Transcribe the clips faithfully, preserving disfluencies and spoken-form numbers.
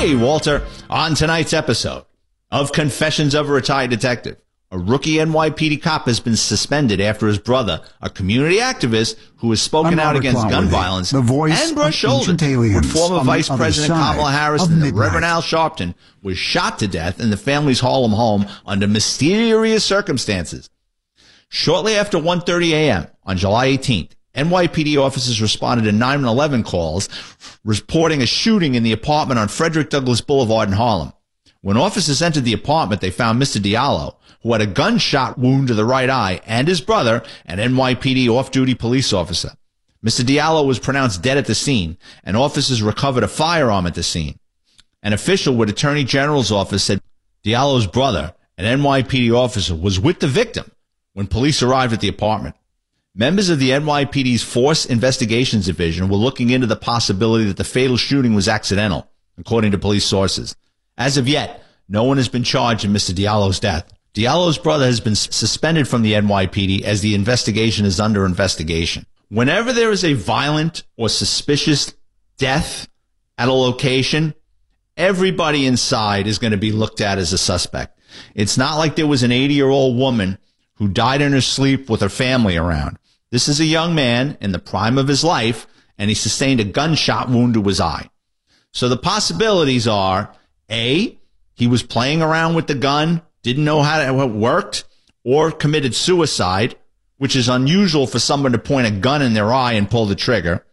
Hey, Walter. On tonight's episode of Confessions of a Retired Detective, a rookie N Y P D cop has been suspended after his brother, a community activist who has spoken out against gun violence, the voice and brushed shoulders with former Vice President Kamala Harris and the Reverend Al Sharpton, was shot to death in the family's Harlem home under mysterious circumstances. Shortly after one thirty a.m. on July eighteenth, N Y P D officers responded to nine one one calls reporting a shooting in the apartment on Frederick Douglass Boulevard in Harlem. When officers entered the apartment, they found Mister Diallo, who had a gunshot wound to the right eye, and his brother, an N Y P D off-duty police officer. Mister Diallo was pronounced dead at the scene, and officers recovered a firearm at the scene. An official with Attorney General's office said Diallo's brother, an N Y P D officer, was with the victim when police arrived at the apartment. Members of the N Y P D's Force Investigations Division were looking into the possibility that the fatal shooting was accidental, according to police sources. As of yet, no one has been charged in Mister Diallo's death. Diallo's brother has been suspended from the N Y P D as the investigation is under investigation. Whenever there is a violent or suspicious death at a location, everybody inside is going to be looked at as a suspect. It's not like there was an eighty-year-old woman who died in her sleep with her family around. This is a young man in the prime of his life, and he sustained a gunshot wound to his eye. So the possibilities are, A, he was playing around with the gun, didn't know how it worked, or committed suicide, which is unusual for someone to point a gun in their eye and pull the trigger.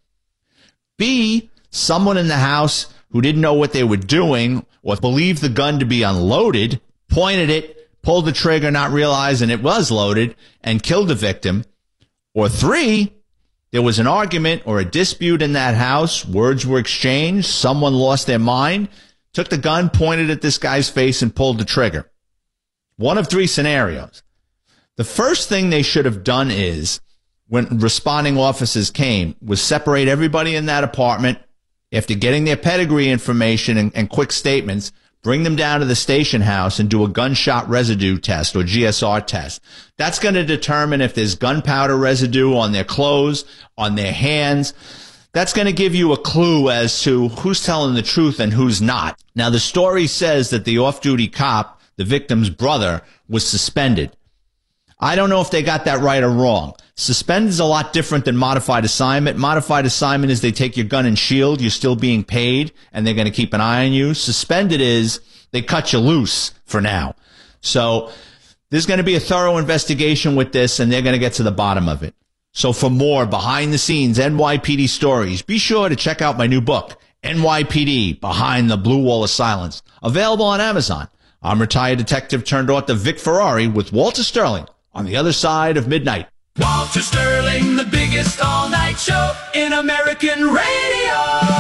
B, someone in the house who didn't know what they were doing or believed the gun to be unloaded, pointed it, pulled the trigger, not realizing it was loaded, and killed the victim. Or three, there was an argument or a dispute in that house, words were exchanged, someone lost their mind, took the gun, pointed at this guy's face, and pulled the trigger. One of three scenarios. The first thing they should have done is, when responding officers came, was separate everybody in that apartment. After getting their pedigree information and, and quick statements, bring them down to the station house and do a gunshot residue test or G S R test. That's going to determine if there's gunpowder residue on their clothes, on their hands. That's going to give you a clue as to who's telling the truth and who's not. Now, the story says that the off-duty cop, the victim's brother, was suspended. I don't know if they got that right or wrong. Suspended is a lot different than modified assignment. Modified assignment is they take your gun and shield. You're still being paid, and they're going to keep an eye on you. Suspended is they cut you loose for now. So there's going to be a thorough investigation with this, and they're going to get to the bottom of it. So for more behind-the-scenes N Y P D stories, be sure to check out my new book, N Y P D Behind the Blue Wall of Silence, available on Amazon. I'm retired detective turned author Vic Ferrari with Walter Sterling on the other side of midnight. Walter Sterling, the biggest all-night show in American radio.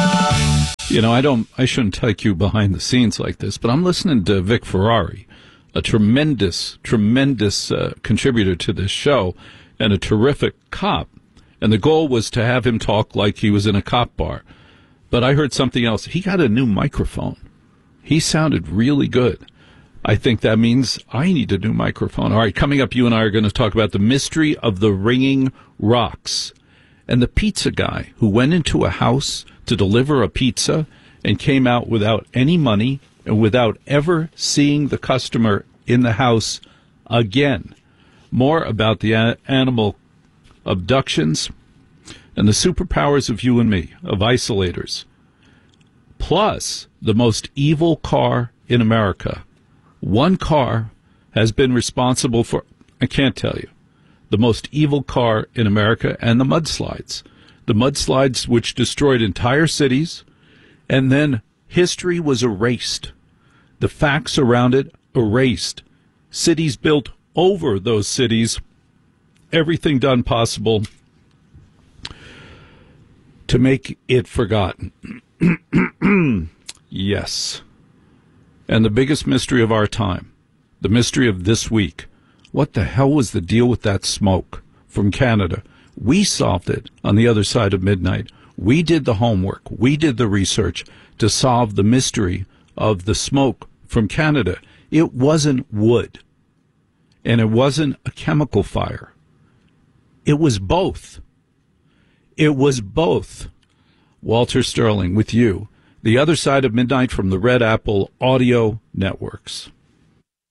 You know, I don't, I shouldn't take you behind the scenes like this, but I'm listening to Vic Ferrari, a tremendous, tremendous uh, contributor to this show and a terrific cop. And the goal was to have him talk like he was in a cop bar. But I heard something else. He got a new microphone. He sounded really good. I think that means I need a new microphone. All right, coming up, you and I are going to talk about the mystery of the ringing rocks and the pizza guy who went into a house to deliver a pizza and came out without any money and without ever seeing the customer in the house again. More about the a- animal abductions and the superpowers of you and me, of isolators. Plus, the most evil car in America. One car has been responsible for, I can't tell you, the most evil car in America and the mudslides. The mudslides which destroyed entire cities, and then history was erased. The facts around it erased. Cities built over those cities. Everything done possible to make it forgotten. Yes. And the biggest mystery of our time, the mystery of this week, what the hell was the deal with that smoke from Canada? We solved it on the other side of midnight. We did the homework. We did the research to solve the mystery of the smoke from Canada. It wasn't wood, and it wasn't a chemical fire. It was both. It was both. Walter Sterling with you. The Other Side of Midnight from the Red Apple Audio Networks.